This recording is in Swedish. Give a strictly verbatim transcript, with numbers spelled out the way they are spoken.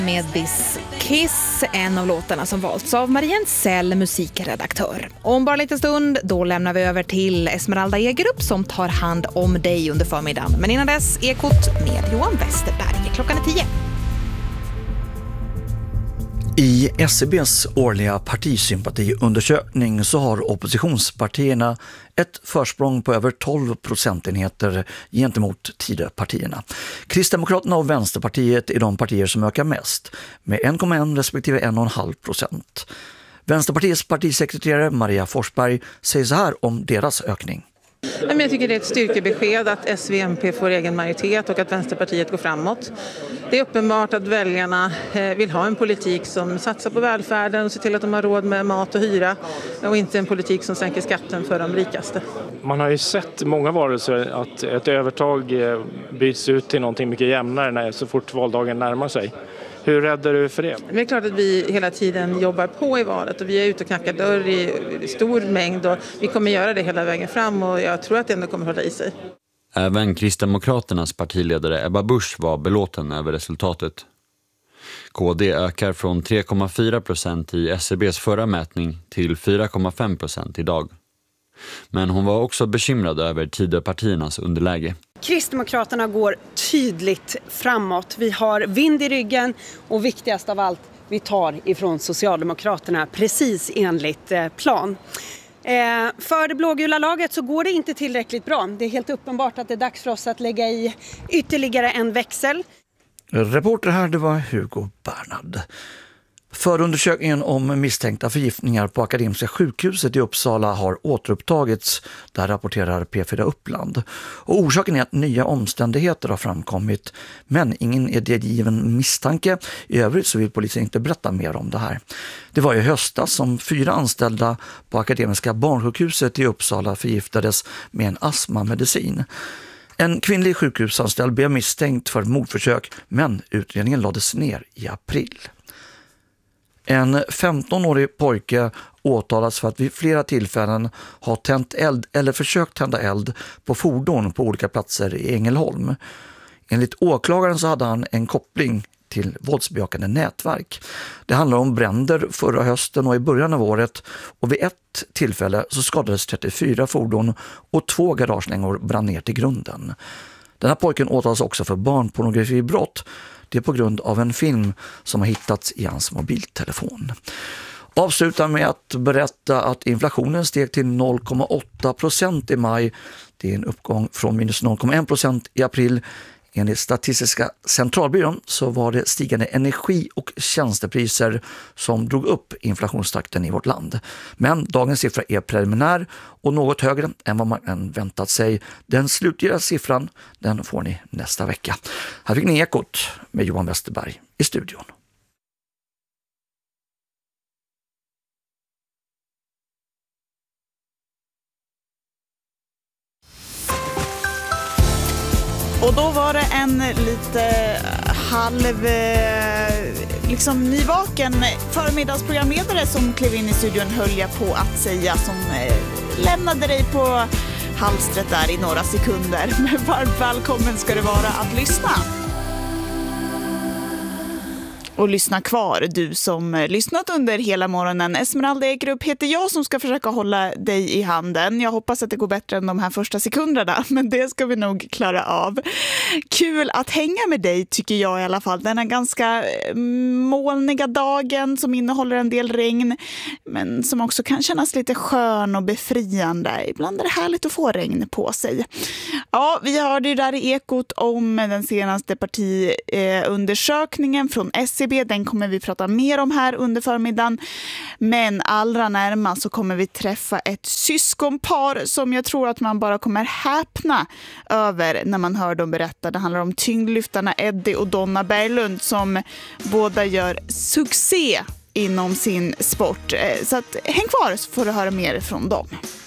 Med This Kiss, en av låtarna som valts av Marie Ensell, musikredaktör. Om bara lite stund, då lämnar vi över till Esmeralda Egerup som tar hand om dig under förmiddagen. Men innan dess, Ekot med Johan Westerberg. Klockan är tio. I S C B:s årliga partisympatiundersökning så har oppositionspartierna ett försprång på över tolv procentenheter gentemot Tidöpartierna. Kristdemokraterna och Vänsterpartiet är de partier som ökar mest, med en komma ett respektive en komma fem procent. Vänsterpartiets partisekreterare Maria Forsberg säger så här om deras ökning. Jag tycker det är ett styrkebesked att S V M P får egen majoritet och att Vänsterpartiet går framåt. Det är uppenbart att väljarna vill ha en politik som satsar på välfärden och ser till att de har råd med mat och hyra och inte en politik som sänker skatten för de rikaste. Man har ju sett många varelser att ett övertag byts ut till någonting mycket jämnare när så fort valdagen närmar sig. Hur räddar du för det? Det är klart att vi hela tiden jobbar på i valet och vi är ute och knackar dörr i stor mängd och vi kommer göra det hela vägen fram och jag tror att det ändå kommer hålla i sig. Även Kristdemokraternas partiledare Ebba Busch var belåten över resultatet. K D ökar från tre komma fyra procent i S C B:s förra mätning till fyra komma fem procent idag. Men hon var också bekymrad över Tidöpartiernas underläge. Kristdemokraterna går tydligt framåt. Vi har vind i ryggen och viktigast av allt, vi tar ifrån Socialdemokraterna precis enligt plan. För det blågula laget så går det inte tillräckligt bra. Det är helt uppenbart att det är dags för oss att lägga i ytterligare en växel. Reporter här, det var Hugo Bernhard. Förundersökningen om misstänkta förgiftningar på Akademiska sjukhuset i Uppsala har återupptagits, där rapporterar P fyra Uppland. Och orsaken är att nya omständigheter har framkommit, men ingen idégiven misstanke. I övrigt så vill polisen inte berätta mer om det här. Det var i höstas som fyra anställda på Akademiska barnsjukhuset i Uppsala förgiftades med en astmamedicin. En kvinnlig sjukhusanställd blev misstänkt för mordförsök, men utredningen lades ner i april. En femtonårig pojke åtalas för att vid flera tillfällen ha tänt eld eller försökt tända eld på fordon på olika platser i Ängelholm. Enligt åklagaren så hade han en koppling till våldsbejakande nätverk. Det handlar om bränder förra hösten och i början av året, och vid ett tillfälle så skadades trettiofyra fordon och två garagelängor brann ner till grunden. Den här pojken åtalas också för barnpornografibrott. Det är på grund av en film som har hittats i hans mobiltelefon. Avslutar med att berätta att inflationen steg till noll komma åtta procent i maj. Det är en uppgång från minus noll komma en procent i april. Enligt Statistiska centralbyrån så var det stigande energi- och tjänstepriser som drog upp inflationstakten i vårt land. Men dagens siffra är preliminär och något högre än vad man väntat sig. Den slutliga siffran, den får ni nästa vecka. Här fick ni Ekot med Johan Westerberg i studion. Och då var det en lite halv, liksom nyvaken förmiddagsprogramledare som klev in i studion, höll jag på att säga, som lämnade dig på halstret där i några sekunder. Men varmt välkommen ska det vara att lyssna. Och lyssna kvar, du som lyssnat under hela morgonen. Esmeralda Egerup heter jag som ska försöka hålla dig i handen. Jag hoppas att det går bättre än de här första sekunderna, men det ska vi nog klara av. Kul att hänga med dig tycker jag i alla fall. Den här ganska molniga dagen som innehåller en del regn, men som också kan kännas lite skön och befriande. Ibland är det härligt att få regn på sig. Ja, vi hörde ju där i Ekot om den senaste partiundersökningen från S C B. Den kommer vi prata mer om här under förmiddagen. Men allra närmast så kommer vi träffa ett syskonpar som jag tror att man bara kommer häpna över när man hör dem berätta. Det handlar om tyngdlyftarna Eddie och Donna Berglund som båda gör succé inom sin sport. Så att, häng kvar så får du höra mer från dem.